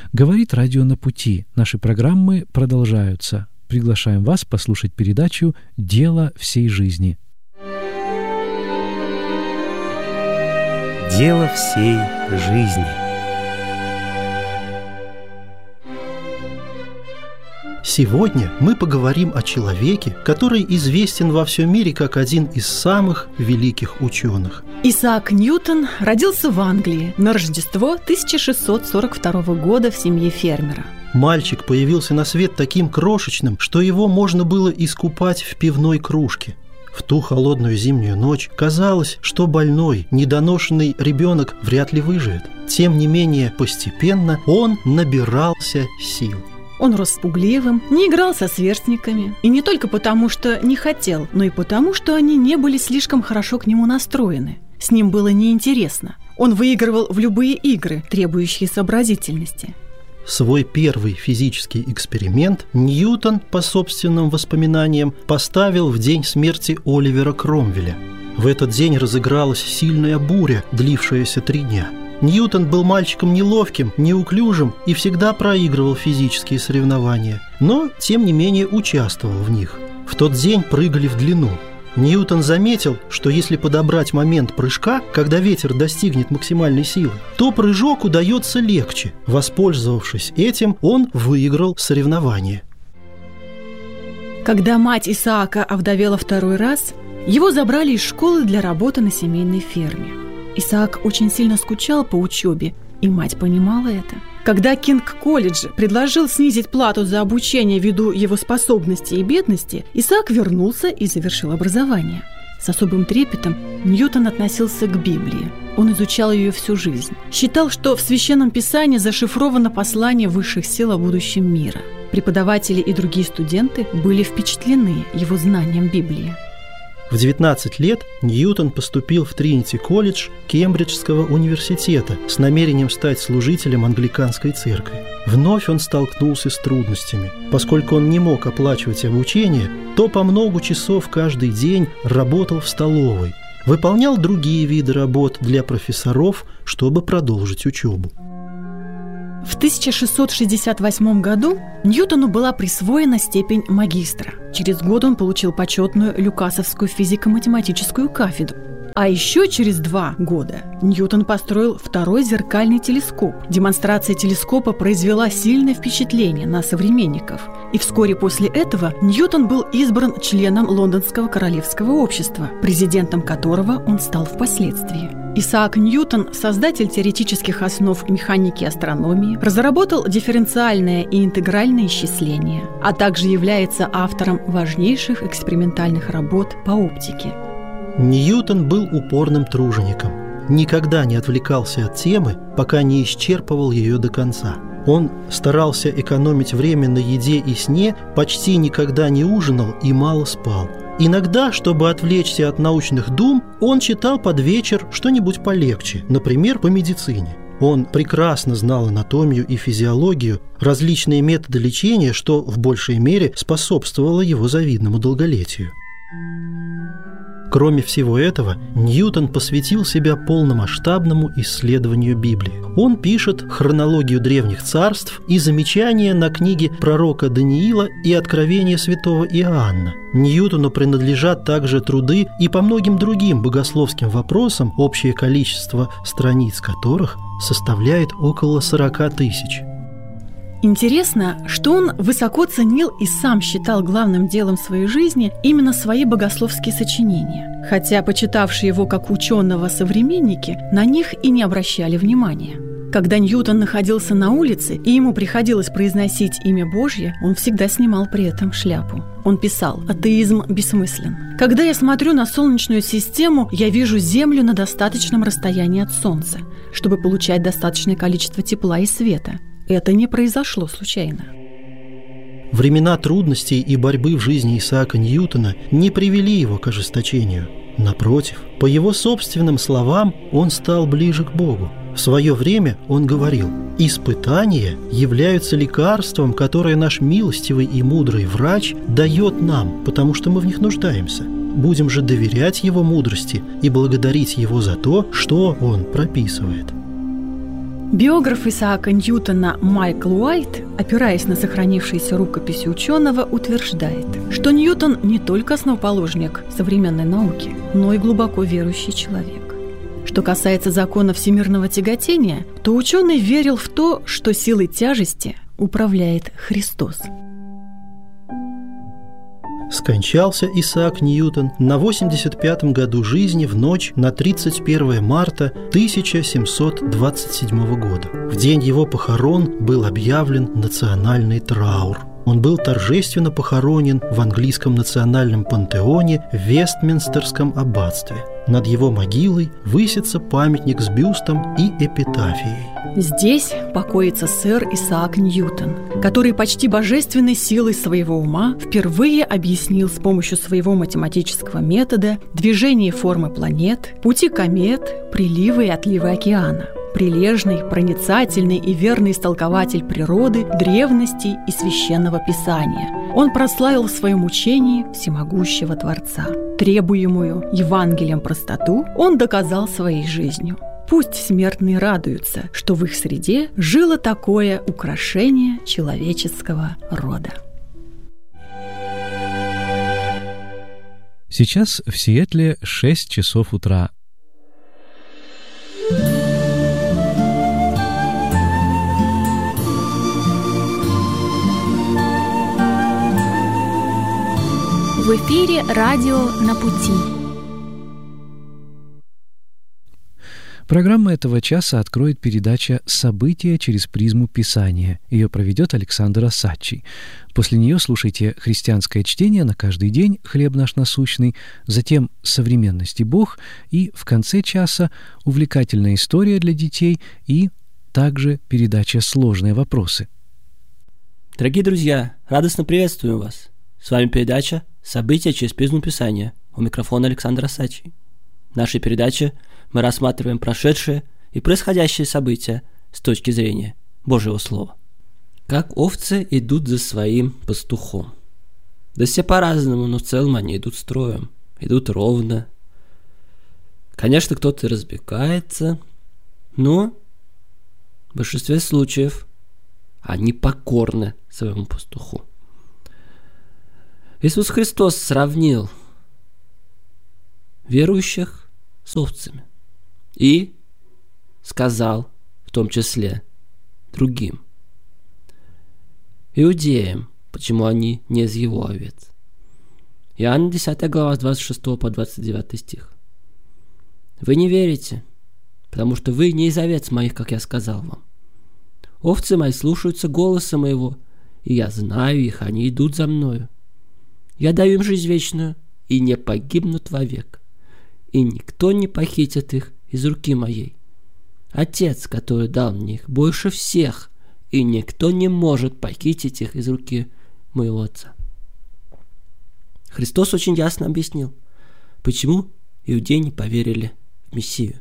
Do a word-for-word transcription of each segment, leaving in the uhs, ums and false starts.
Говорит радио «На пути». Наши программы продолжаются. Приглашаем вас послушать передачу «Дело всей жизни». Дело всей жизни. Сегодня мы поговорим о человеке, который известен во всем мире как один из самых великих ученых. Исаак Ньютон родился в Англии на Рождество тысяча шестьсот сорок второго года в семье фермера. Мальчик появился на свет таким крошечным, что его можно было искупать в пивной кружке. В ту холодную зимнюю ночь казалось, что больной, недоношенный ребенок вряд ли выживет. Тем не менее, постепенно он набирался сил. Он рос пугливым, не играл со сверстниками. И не только потому, что не хотел, но и потому, что они не были слишком хорошо к нему настроены. С ним было неинтересно. Он выигрывал в любые игры, требующие сообразительности. Свой первый физический эксперимент Ньютон, по собственным воспоминаниям, поставил в день смерти Оливера Кромвеля. В этот день разыгралась сильная буря, длившаяся три дня. Ньютон был мальчиком неловким, неуклюжим и всегда проигрывал физические соревнования, но, тем не менее, участвовал в них. В тот день прыгали в длину. Ньютон заметил, что если подобрать момент прыжка, когда ветер достигнет максимальной силы, то прыжок удается легче. Воспользовавшись этим, он выиграл соревнование. Когда мать Исаака овдовела второй раз, его забрали из школы для работы на семейной ферме. Исаак очень сильно скучал по учебе, и мать понимала это. Когда Кинг-колледж предложил снизить плату за обучение ввиду его способностей и бедности, Исаак вернулся и завершил образование. С особым трепетом Ньютон относился к Библии. Он изучал ее всю жизнь. Считал, что в Священном Писании зашифровано послание высших сил о будущем мира. Преподаватели и другие студенты были впечатлены его знанием Библии. В девятнадцать лет Ньютон поступил в Тринити-колледж Кембриджского университета с намерением стать служителем англиканской церкви. Вновь он столкнулся с трудностями. Поскольку он не мог оплачивать обучение, то по много часов каждый день работал в столовой, выполнял другие виды работ для профессоров, чтобы продолжить учебу. В тысяча шестьсот шестьдесят восьмом году Ньютону была присвоена степень магистра. Через год он получил почетную Люкасовскую физико-математическую кафедру. А еще через два года Ньютон построил второй зеркальный телескоп. Демонстрация телескопа произвела сильное впечатление на современников. И вскоре после этого Ньютон был избран членом Лондонского королевского общества, президентом которого он стал впоследствии. Исаак Ньютон, создатель теоретических основ механики и астрономии, разработал дифференциальное и интегральное исчисление, а также является автором важнейших экспериментальных работ по оптике. Ньютон был упорным тружеником, никогда не отвлекался от темы, пока не исчерпывал ее до конца. Он старался экономить время на еде и сне, почти никогда не ужинал и мало спал. Иногда, чтобы отвлечься от научных дум, он читал под вечер что-нибудь полегче, например, по медицине. Он прекрасно знал анатомию и физиологию, различные методы лечения, что в большей мере способствовало его завидному долголетию. Кроме всего этого, Ньютон посвятил себя полномасштабному исследованию Библии. Он пишет хронологию древних царств и замечания на книги пророка Даниила и откровения святого Иоанна. Ньютону принадлежат также труды и по многим другим богословским вопросам, общее количество страниц которых составляет около сорока тысяч. Интересно, что он высоко ценил и сам считал главным делом своей жизни именно свои богословские сочинения, хотя почитавшие его как ученого современники на них и не обращали внимания. Когда Ньютон находился на улице и ему приходилось произносить имя Божье, он всегда снимал при этом шляпу. Он писал: «Атеизм бессмыслен. Когда я смотрю на Солнечную систему, я вижу Землю на достаточном расстоянии от Солнца, чтобы получать достаточное количество тепла и света. Это не произошло случайно». Времена трудностей и борьбы в жизни Исаака Ньютона не привели его к ожесточению. Напротив, по его собственным словам, он стал ближе к Богу. В свое время он говорил: «Испытания являются лекарством, которое наш милостивый и мудрый врач дает нам, потому что мы в них нуждаемся. Будем же доверять его мудрости и благодарить его за то, что он прописывает». Биограф Исаака Ньютона Майкл Уайт, опираясь на сохранившиеся рукописи ученого, утверждает, что Ньютон не только основоположник современной науки, но и глубоко верующий человек. Что касается закона всемирного тяготения, то ученый верил в то, что силой тяжести управляет Христос. Скончался Исаак Ньютон на восемьдесят пятом году жизни в ночь на тридцать первое марта тысяча семьсот двадцать седьмого года. В день его похорон был объявлен национальный траур. Он был торжественно похоронен в английском национальном пантеоне в Вестминстерском аббатстве. Над его могилой высится памятник с бюстом и эпитафией. Здесь покоится сэр Исаак Ньютон, который почти божественной силой своего ума впервые объяснил с помощью своего математического метода движение формы планет, пути комет, приливы и отливы океана. Прилежный, проницательный и верный истолкователь природы, древностей и священного писания. Он прославил в своем учении всемогущего Творца. Требуемую Евангелием простоту он доказал своей жизнью. Пусть смертные радуются, что в их среде жило такое украшение человеческого рода. Сейчас в Сиэтле шесть часов утра. В эфире радио «На пути». Программа этого часа откроет передача «События через призму Писания». Ее проведет Александр Осадчий. После нее слушайте христианское чтение на каждый день «Хлеб наш насущный», затем «Современность и Бог» и в конце часа увлекательная история для детей и также передача «Сложные вопросы». Дорогие друзья, радостно приветствую вас. С вами передача «События через призму Писания». У микрофона Александр Осадчий. В нашей передаче мы рассматриваем прошедшие и происходящие события с точки зрения Божьего Слова. Как овцы идут за своим пастухом. Да все по-разному, но в целом они идут строем, идут ровно. Конечно, кто-то разбегается, но в большинстве случаев они покорны своему пастуху. Иисус Христос сравнил верующих с овцами и сказал в том числе другим иудеям, почему они не из его овец. Иоанна десятая глава, с двадцать шестого по двадцать девятый стих. Вы не верите, потому что вы не из овец моих, как я сказал вам. Овцы мои слушаются голоса моего, и я знаю их, они идут за мною. Я даю им жизнь вечную, и не погибнут вовек, и никто не похитит их из руки моей. Отец, который дал мне их, больше всех, и никто не может похитить их из руки моего Отца. Христос очень ясно объяснил, почему иудеи не поверили в Мессию.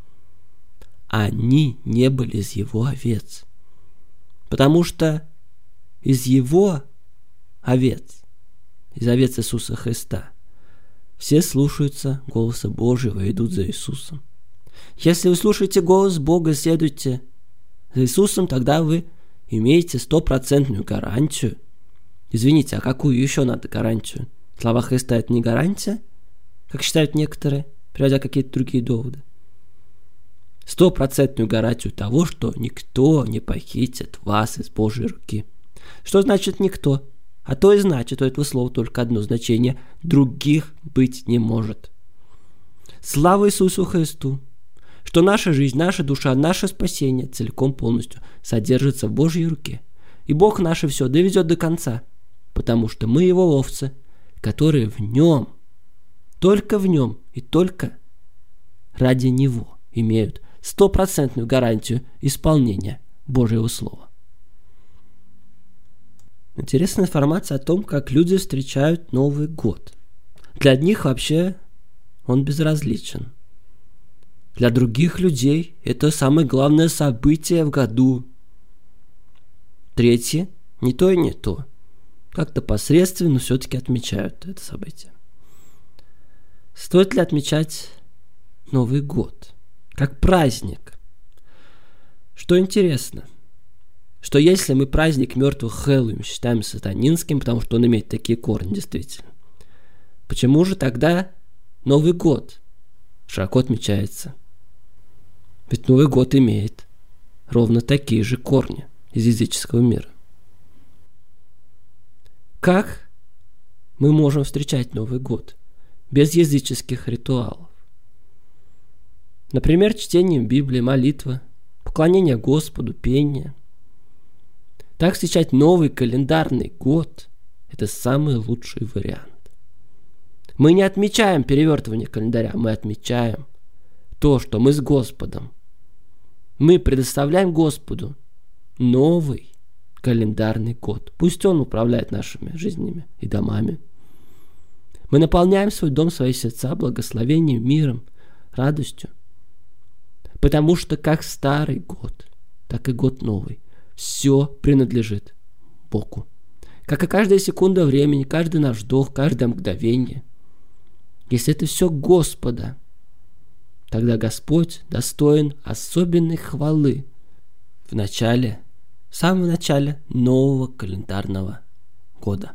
Они не были из его овец, потому что из его овец, из овец Иисуса Христа, все слушаются голоса Божьего и идут за Иисусом. Если вы слушаете голос Бога и следуете за Иисусом, тогда вы имеете стопроцентную гарантию. Извините, а какую еще надо гарантию? Слова Христа — это не гарантия, как считают некоторые, приводя какие-то другие доводы. Стопроцентную гарантию того, что никто не похитит вас из Божьей руки. Что значит никто? А то и значит у этого слова только одно значение: других быть не может. Слава Иисусу Христу, что наша жизнь, наша душа, наше спасение целиком полностью содержится в Божьей руке. И Бог наше все доведет до конца, потому что мы Его овцы, которые в Нем, только в Нем и только ради Него имеют стопроцентную гарантию исполнения Божьего Слова. Интересная информация о том, как люди встречают Новый год. Для одних вообще он безразличен. Для других людей это самое главное событие в году. Третьи не то и не то. Как-то посредственно, но все-таки отмечают это событие. Стоит ли отмечать Новый год как праздник? Что интересно, что если мы праздник мертвых Хэллоуин считаем сатанинским, потому что он имеет такие корни, действительно, почему же тогда Новый год широко отмечается? Ведь Новый год имеет ровно такие же корни из языческого мира. Как мы можем встречать Новый год без языческих ритуалов? Например, чтение Библии, молитва, поклонение Господу, пение. Так встречать новый календарный год – это самый лучший вариант. Мы не отмечаем перевертывание календаря, мы отмечаем то, что мы с Господом. Мы предоставляем Господу новый календарный год. Пусть Он управляет нашими жизнями и домами. Мы наполняем свой дом, свои сердца благословением, миром, радостью. Потому что как старый год, так и год новый, все принадлежит Богу. Как и каждая секунда времени, каждый наш вдох, каждое мгновение. Если это все Господа, тогда Господь достоин особенной хвалы в начале, в самом начале нового календарного года.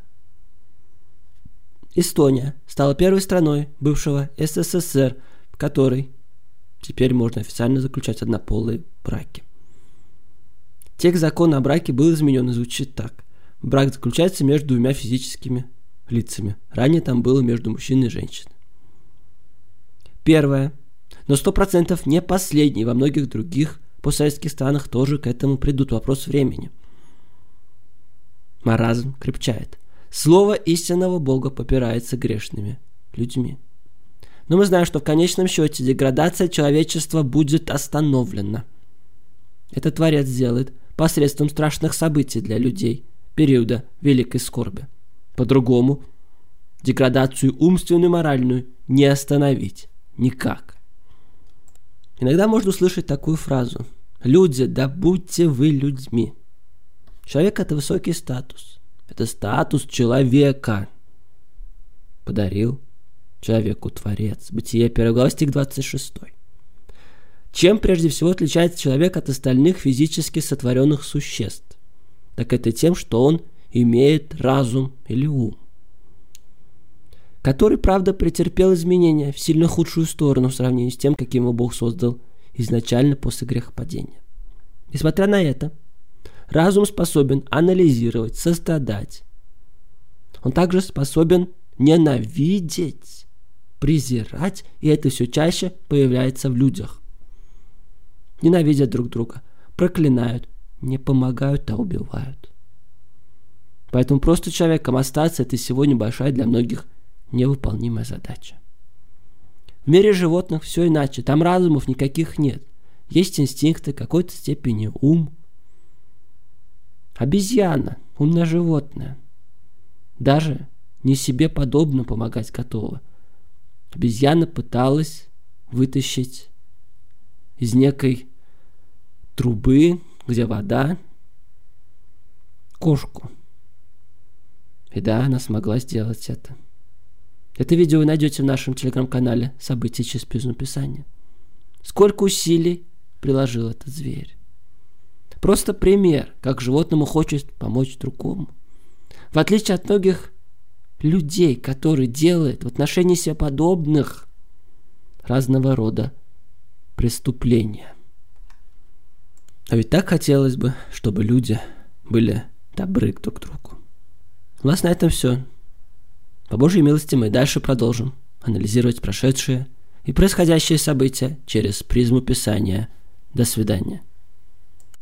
Эстония стала первой страной бывшего СССР, в которой теперь можно официально заключать однополые браки. Текст закона о браке был изменен и звучит так. Брак заключается между двумя физическими лицами. Ранее там было между мужчиной и женщиной. Первое. Но сто процентов не последний. Во многих других постсоветских странах тоже к этому придут. Вопрос времени. Маразм крепчает. Слово истинного Бога попирается грешными людьми. Но мы знаем, что в конечном счете деградация человечества будет остановлена. Это Творец сделает посредством страшных событий для людей периода великой скорби. По-другому деградацию умственную и моральную не остановить никак. Иногда можно услышать такую фразу: «Люди, да будьте вы людьми». Человек – это высокий статус. Это статус человека. Подарил человеку Творец. Бытие, первая глава, стих двадцать шесть. Чем прежде всего отличается человек от остальных физически сотворенных существ? Так это тем, что он имеет разум или ум, который, правда, претерпел изменения в сильно худшую сторону в сравнении с тем, каким его Бог создал изначально после грехопадения. Несмотря на это, разум способен анализировать, сострадать. Он также способен ненавидеть, презирать, и это все чаще появляется в людях. Ненавидят друг друга, проклинают, не помогают, а убивают. Поэтому просто человеком остаться – это сегодня большая для многих невыполнимая задача. В мире животных все иначе, там разумов никаких нет. Есть инстинкты, какой-то степени ум. Обезьяна, умное животное, даже не себе подобно помогать готова. Обезьяна пыталась вытащить из некой трубы, где вода, кошку. И да, она смогла сделать это. Это видео вы найдете в нашем телеграм-канале «События через призму Писания». Сколько усилий приложил этот зверь. Просто пример, как животному хочет помочь другому. В отличие от многих людей, которые делают в отношении себе подобных разного рода преступления. А ведь так хотелось бы, чтобы люди были добры друг к другу. У нас на этом все. По Божьей милости мы дальше продолжим анализировать прошедшие и происходящие события через призму Писания. До свидания.